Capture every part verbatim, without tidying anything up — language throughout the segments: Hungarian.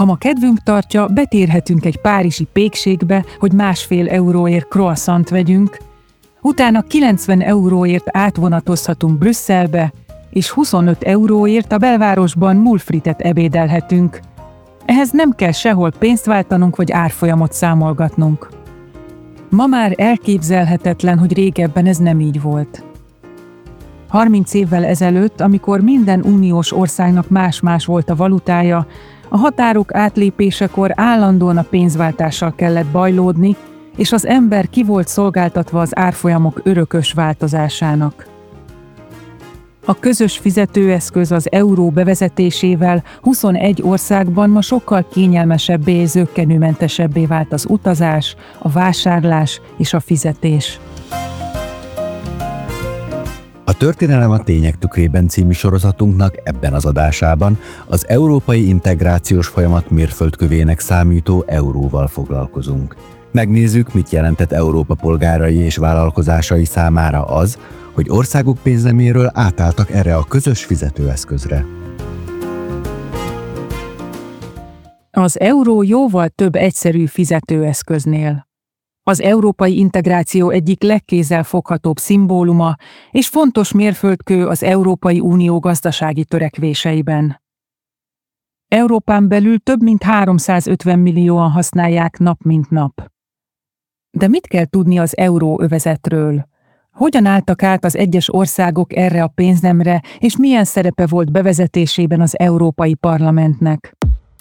Ha ma kedvünk tartja, betérhetünk egy párizsi pékségbe, hogy másfél euróért croissant vegyünk, utána kilencven euróért átvonatozhatunk Brüsszelbe, és huszonöt euróért a belvárosban mulfritet ebédelhetünk. Ehhez nem kell sehol pénzt váltanunk vagy árfolyamot számolgatnunk. Ma már elképzelhetetlen, hogy régebben ez nem így volt. harminc évvel ezelőtt, amikor minden uniós országnak más-más volt a valutája, a határok átlépésekor állandóan a pénzváltással kellett bajlódni, és az ember ki volt szolgáltatva az árfolyamok örökös változásának. A közös fizetőeszköz az euró bevezetésével huszonegy országban ma sokkal kényelmesebbé és zökkenőmentesebbé vált az utazás, a vásárlás és a fizetés. A Történelem a tények tükrében című sorozatunknak ebben az adásában az európai integrációs folyamat mérföldkövének számító euróval foglalkozunk. Megnézzük, mit jelentett Európa polgárai és vállalkozásai számára az, hogy országuk pénzneméről átálltak erre a közös fizetőeszközre. Az euró jóval több egyszerű fizetőeszköznél. Az európai integráció egyik legkézzelfoghatóbb szimbóluma és fontos mérföldkő az Európai Unió gazdasági törekvéseiben. Európán belül több mint háromszázötven millióan használják nap mint nap. De mit kell tudni az euróövezetről? Hogyan álltak át az egyes országok erre a pénznemre, és milyen szerepe volt bevezetésében az Európai Parlamentnek?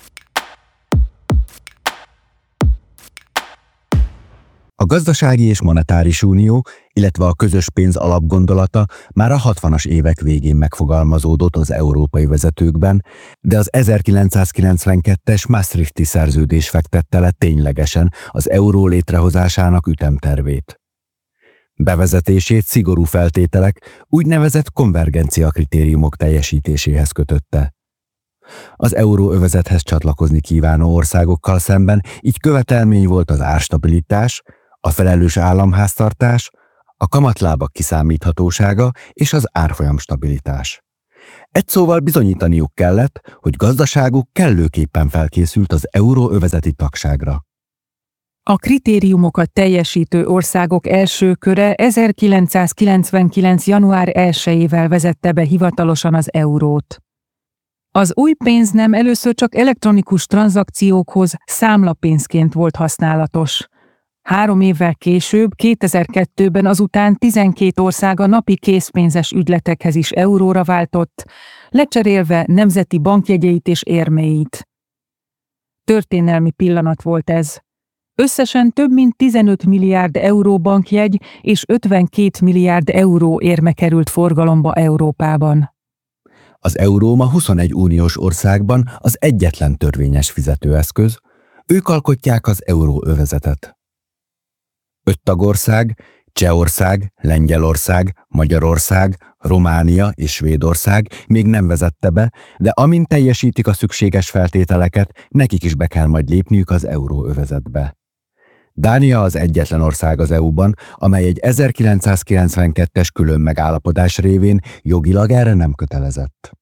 A gazdasági és monetáris unió, illetve a közös pénz alapgondolata már a hatvanas évek végén megfogalmazódott az európai vezetőkben, de az ezerkilencszázkilencvenkettes Maastrichti szerződés fektette le ténylegesen az euró létrehozásának ütemtervét. Bevezetését szigorú feltételek, úgynevezett konvergencia kritériumok teljesítéséhez kötötte. Az euróövezethez csatlakozni kívánó országokkal szemben így követelmény volt az árstabilitás, a felelős államháztartás, a kamatlábak kiszámíthatósága és az árfolyam stabilitás. Egy szóval bizonyítaniuk kellett, hogy gazdaságuk kellőképpen felkészült az euróövezeti tagságra. A kritériumokat teljesítő országok első köre ezerkilencszázkilencvenkilenc. január elsejével vezette be hivatalosan az eurót. Az új pénznem először csak elektronikus tranzakciókhoz számlapénzként volt használatos. Három évvel később, kétezer-kettőben azután tizenkét ország a napi készpénzes ügyletekhez is euróra váltott, lecserélve nemzeti bankjegyeit és érméit. Történelmi pillanat volt ez. Összesen több mint tizenöt milliárd euró bankjegy és ötvenkét milliárd euró érme került forgalomba Európában. Az euró ma huszonegy uniós országban az egyetlen törvényes fizetőeszköz, ők alkotják az euróövezetet. Öt tagország, Csehország, Lengyelország, Magyarország, Románia és Svédország még nem vezette be, de amint teljesítik a szükséges feltételeket, nekik is be kell majd lépniük az euróövezetbe. Dánia az egyetlen ország az é u-ban, amely egy ezerkilencszázkilencvenkettes külön megállapodás révén jogilag erre nem kötelezett.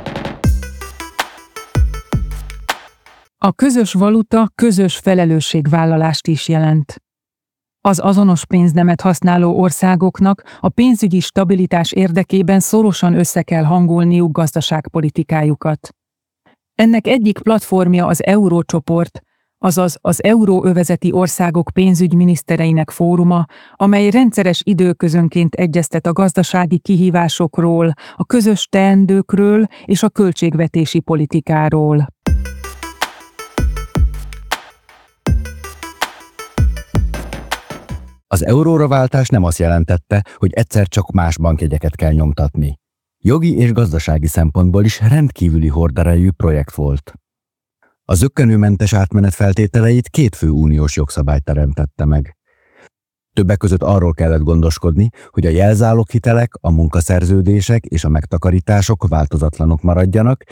A közös valuta közös felelősségvállalást is jelent. Az azonos pénznemet használó országoknak a pénzügyi stabilitás érdekében szorosan össze kell hangolniuk gazdaságpolitikájukat. Ennek egyik platformja az Eurócsoport, azaz az euróövezeti országok pénzügyminisztereinek fóruma, amely rendszeres időközönként egyeztet a gazdasági kihívásokról, a közös teendőkről és a költségvetési politikáról. Az euróra váltás nem azt jelentette, hogy egyszer csak más bankjegyeket kell nyomtatni. Jogi és gazdasági szempontból is rendkívüli horderejű projekt volt. A zökkenőmentes átmenet feltételeit két fő uniós jogszabály teremtette meg. Többek között arról kellett gondoskodni, hogy a jelzáloghitelek, a munkaszerződések és a megtakarítások változatlanok maradjanak,